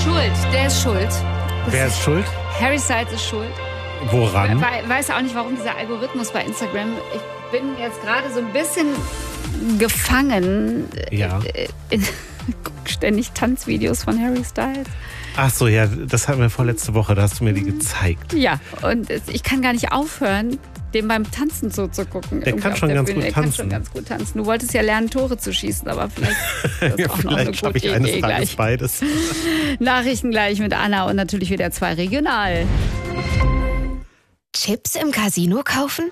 schuld. Der ist schuld. Wer ist schuld? Harry Styles ist schuld. Woran? Ich weiß auch nicht, warum dieser Algorithmus bei Instagram. Ich bin jetzt gerade so ein bisschen gefangen. Ja. Guck ständig Tanzvideos von Harry Styles. Ach so, ja, das hatten wir vorletzte Woche, da hast du mir die gezeigt. Ja, und ich kann gar nicht aufhören, dem beim Tanzen zuzugucken. Der kann schon ganz gut tanzen. Der kann schon ganz gut tanzen. Du wolltest ja lernen, Tore zu schießen, aber vielleicht ist das auch noch eine gute ich eines Idee Tages gleich. beides. Nachrichten gleich mit Anna und natürlich wieder 2 regional. Chips im Casino kaufen?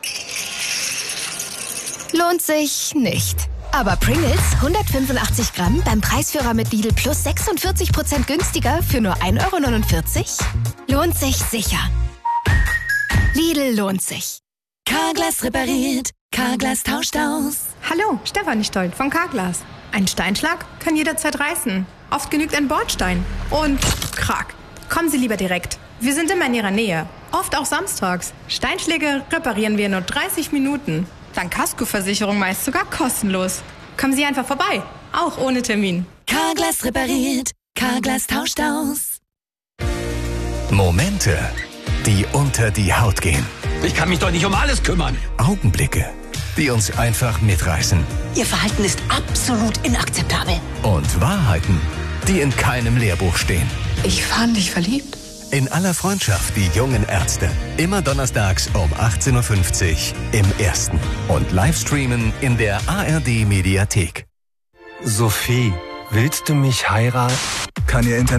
Lohnt sich nicht. Aber Pringles 185 Gramm beim Preisführer mit Lidl Plus 46% günstiger für nur 1,49 € lohnt sich sicher. Lidl lohnt sich. Carglass repariert, Carglass tauscht aus. Hallo, Stefanie Stoll von Carglass. Ein Steinschlag kann jederzeit reißen. Oft genügt ein Bordstein. Und krack. Kommen Sie lieber direkt. Wir sind immer in Ihrer Nähe. Oft auch samstags. Steinschläge reparieren wir in nur 30 Minuten. Dank Kaskoversicherung meist sogar kostenlos. Kommen Sie einfach vorbei. Auch ohne Termin. Carglass repariert, Carglass tauscht aus. Momente, die unter die Haut gehen. Ich kann mich doch nicht um alles kümmern. Augenblicke, die uns einfach mitreißen. Ihr Verhalten ist absolut inakzeptabel. Und Wahrheiten, die in keinem Lehrbuch stehen. Ich fand dich verliebt. In aller Freundschaft, die jungen Ärzte. Immer donnerstags um 18.50 Uhr im Ersten. Und Livestreamen in der ARD Mediathek. Sophie, willst du mich heiraten? Kann ihr Internet